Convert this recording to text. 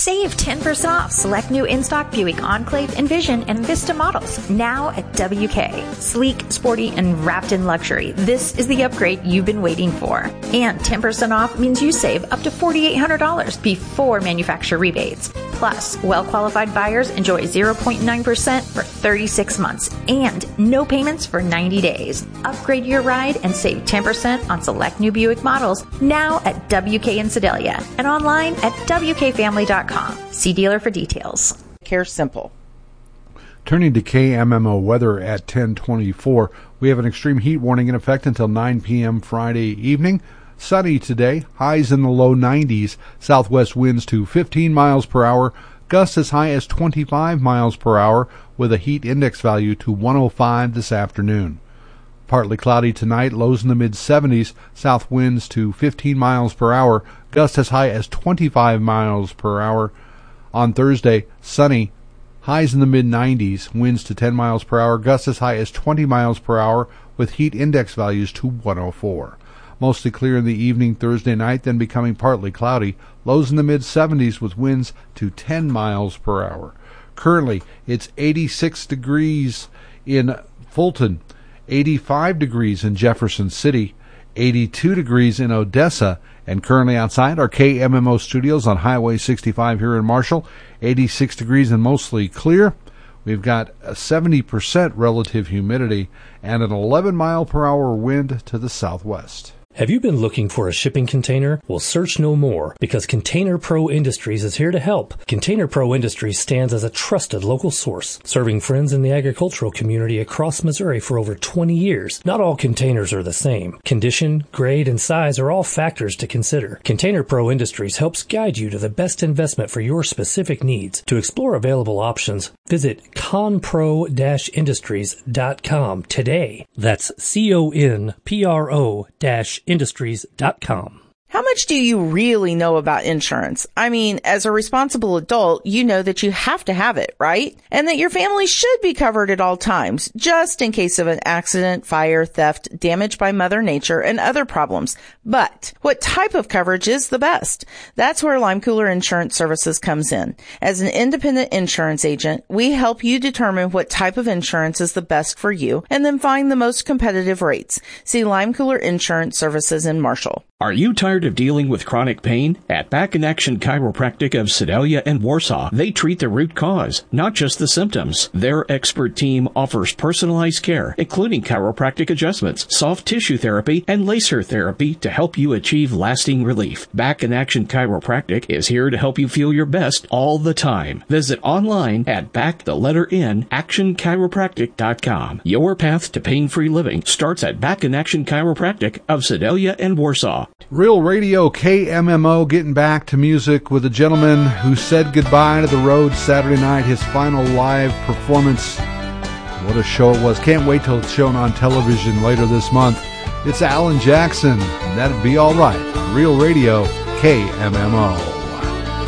Save 10% off select new in-stock Buick Enclave, Envision, and Vista models now at WK. Sleek, sporty, and wrapped in luxury. This is the upgrade you've been waiting for. And 10% off means you save up to $4,800 before manufacturer rebates. Plus, well-qualified buyers enjoy 0.9% for 36 months and no payments for 90 days. Upgrade your ride and save 10% on select new Buick models now at WK in Sedalia and online at WKFamily.com. See dealer for details. Care Simple. Turning to KMMO weather at 10:24, we have an extreme heat warning in effect until 9 p.m. Friday evening. Sunny today, highs in the low 90s, southwest winds to 15 miles per hour, gusts as high as 25 miles per hour with a heat index value to 105 this afternoon. Partly cloudy tonight, lows in the mid-70s, south winds to 15 miles per hour, gusts as high as 25 miles per hour. On Thursday, sunny, highs in the mid-90s, winds to 10 miles per hour, gusts as high as 20 miles per hour with heat index values to 104. Mostly clear in the evening Thursday night, then becoming partly cloudy. Lows in the mid-70s with winds to 10 miles per hour. Currently, it's 86 degrees in Fulton, 85 degrees in Jefferson City, 82 degrees in Odessa, and currently outside our KMMO studios on Highway 65 here in Marshall, 86 degrees and mostly clear. We've got a 70% relative humidity and an 11-mile-per-hour wind to the southwest. Have you been looking for a shipping container? Well, search no more, because Container Pro Industries is here to help. Container Pro Industries stands as a trusted local source, serving friends in the agricultural community across Missouri for over 20 years. Not all containers are the same. Condition, grade, and size are all factors to consider. Container Pro Industries helps guide you to the best investment for your specific needs. To explore available options, visit conpro-industries.com today. That's CONPRO-industries.com. How much do you really know about insurance? I mean, as a responsible adult, you know that you have to have it, right? And that your family should be covered at all times, just in case of an accident, fire, theft, damage by Mother Nature, and other problems. But what type of coverage is the best? That's where Lime Cooler Insurance Services comes in. As an independent insurance agent, we help you determine what type of insurance is the best for you and then find the most competitive rates. See Lime Cooler Insurance Services in Marshall. Are you tired of dealing with chronic pain? At Back in Action Chiropractic of Sedalia and Warsaw, they treat the root cause, not just the symptoms. Their expert team offers personalized care, including chiropractic adjustments, soft tissue therapy, and laser therapy to help you achieve lasting relief. Back in Action Chiropractic is here to help you feel your best all the time. Visit online at actionchiropractic.com. Your path to pain-free living starts at Back in Action Chiropractic of Sedalia and Warsaw. Real Radio KMMO, getting back to music with a gentleman who said goodbye to the road Saturday night, his final live performance. What a show it was. Can't wait till it's shown on television later this month. It's Alan Jackson, and that'd be all right. Real Radio KMMO.